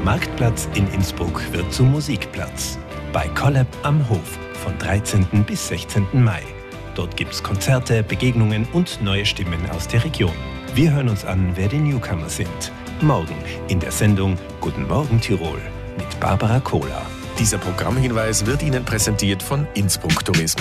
Marktplatz in Innsbruck wird zum Musikplatz. Bei Collab am Hof von 13. bis 16. Mai. Dort gibt's Konzerte, Begegnungen und neue Stimmen aus der Region. Wir hören uns an, wer die Newcomer sind. Morgen in der Sendung Guten Morgen Tirol mit Barbara Kohler. Dieser Programmhinweis wird Ihnen präsentiert von Innsbruck Tourismus.